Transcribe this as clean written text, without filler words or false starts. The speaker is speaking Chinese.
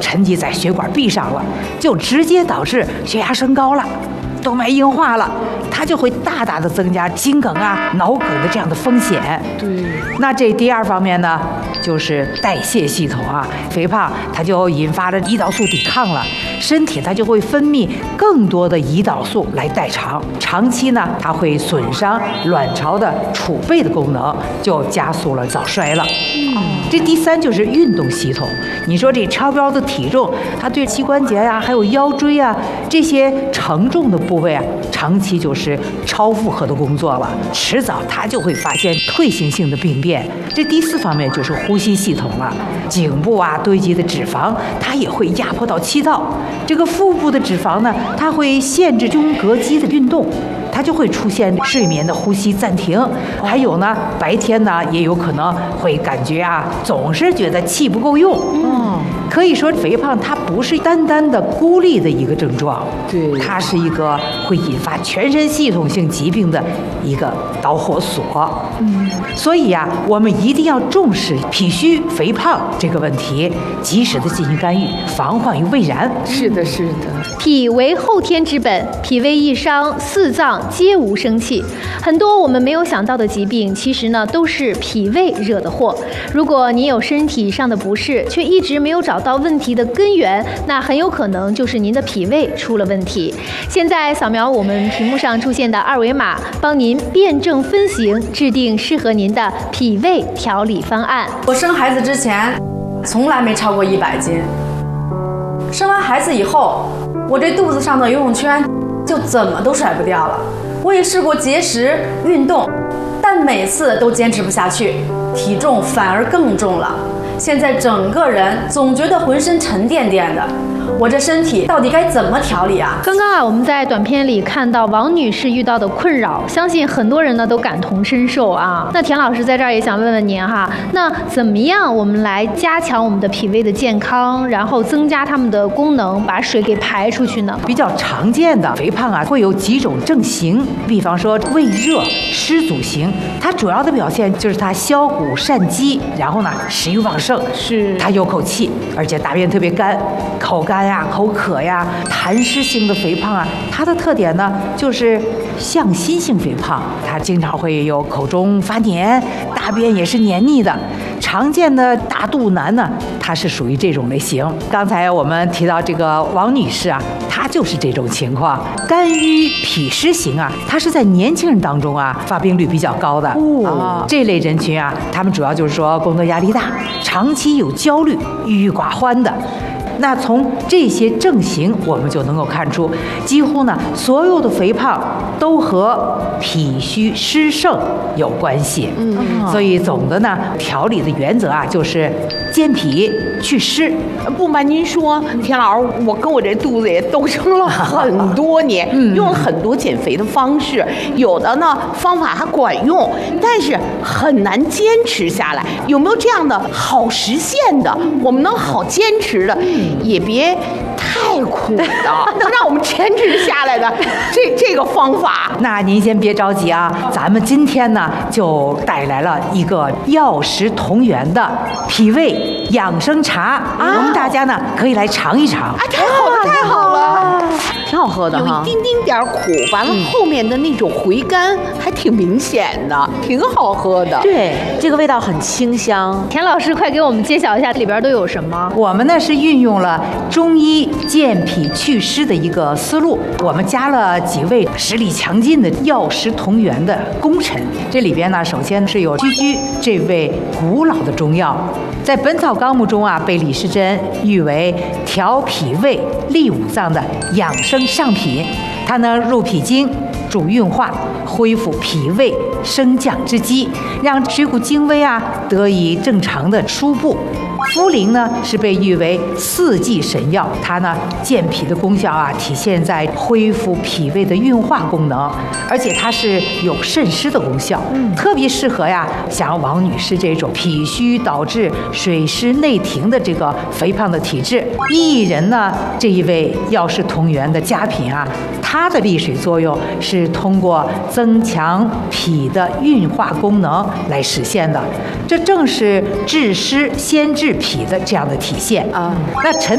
沉积在血管壁上了，就直接导致血压升高了，动脉硬化了，它就会大大的增加心梗啊、脑梗的这样的风险。 对， 那这第二方面呢，就是代谢系统啊，肥胖它就引发了胰岛素抵抗了，身体它就会分泌更多的胰岛素来代偿，长期呢，它会损伤卵巢的储备的功能，就加速了早衰了。这第三就是运动系统。你说这超标的体重，它对膝关节呀、还有腰椎啊这些承重的部位啊，长期就是超负荷的工作了，迟早它就会发现退行性的病变。这第四方面就是呼吸系统了，颈部啊堆积的脂肪，它也会压迫到气道。这个腹部的脂肪呢，它会限制胸膈肌的运动。它就会出现睡眠的呼吸暂停，还有呢，白天呢也有可能会感觉啊，总是觉得气不够用。可以说肥胖它不是单单的孤立的一个症状， 对， 它是一个会引发全身系统性疾病的一个导火索。所以呀，我们一定要重视脾虚肥胖这个问题，及时的进行干预，防患于未然。 是的，是的。 脾为后天之本，脾胃一伤，四脏皆无生气。很多我们没有想到的疾病，其实呢都是脾胃惹的祸。如果您有身体上的不适，却一直没有找到问题的根源，那很有可能就是您的脾胃出了问题。现在扫描我们屏幕上出现的二维码，帮您辩证分型，制定适合您的脾胃调理方案。 我生孩子之前从来没超过100斤，生完孩子以后，我这肚子上的游泳圈就怎么都甩不掉了。我也试过节食运动，但每次都坚持不下去，体重反而更重了。现在整个人总觉得浑身沉甸甸的，我这身体到底该怎么调理啊？ 刚刚啊，我们在短片里看到王女士遇到的困扰，相信很多人呢都感同身受啊。那田老师在这儿也想问问您哈，那怎么样我们来加强我们的脾胃的健康，然后增加它们的功能，把水给排出去呢？ 比较常见的肥胖啊，会有几种症型，比方说胃热、湿阻型，它主要的表现就是它消谷善饥，然后呢食欲旺盛， 是它有口气，而且大便特别干，口干呀、口渴呀。痰湿性的肥胖啊，它的特点呢就是向心性肥胖，它经常会有口中发黏，大便也是黏腻的。常见的大肚腩呢，它是属于这种类型。刚才我们提到这个王女士啊，她就是这种情况。肝郁脾湿型啊，它是在年轻人当中啊发病率比较高的。这类人群啊，他们主要就是说工作压力大，长期有焦虑、郁郁寡欢的。那从这些症型，我们就能够看出，几乎呢所有的肥胖都和脾虚湿盛有关系。所以总的呢调理的原则啊，就是健脾祛湿。 不瞒您说，田老师，我跟我这肚子也斗争了很多年，用了很多减肥的方式，有的呢方法还管用，但是很难坚持下来。有没有这样的好实现的，我们能好坚持的，也别太苦的，能让我们坚持下来的这个方法？ 那您先别着急啊，咱们今天呢就带来了一个药食同源的脾胃养生茶，我们大家呢可以来尝一尝。 太好了，太好了， 挺好喝的哈， 有一丁丁点苦，完了后面的那种回甘还挺明显的，挺好喝的。 对，这个味道很清香。 田老师，快给我们揭晓一下里边都有什么？ 我们呢是运用了中医健脾祛湿的一个思路，我们加了几味实力强劲的药食同源的功臣。这里边呢，首先是有居居这味古老的中药，在《本草纲目》中啊，被李时珍誉为调脾胃、利五脏的养生上品。它呢入脾经，助运化，恢复脾胃升降之机，让水谷精微啊得以正常的输布。茯苓呢是被誉为四季神药，它呢健脾的功效啊体现在恢复脾胃的运化功能，而且它是有渗湿的功效，特别适合呀像王女士这种脾虚导致水湿内停的这个肥胖的体质。薏仁呢这一味药食同源的佳品啊，它的利水作用是通过增强脾的运化功能来实现的，这正是治湿先治脾的这样的体现啊。那陈